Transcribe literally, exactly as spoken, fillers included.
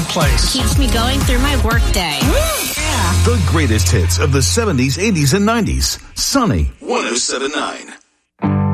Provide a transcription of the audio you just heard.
place. Keeps me going through my workday. The greatest hits of the seventies, eighties, and nineties. Sunny one oh seven point nine.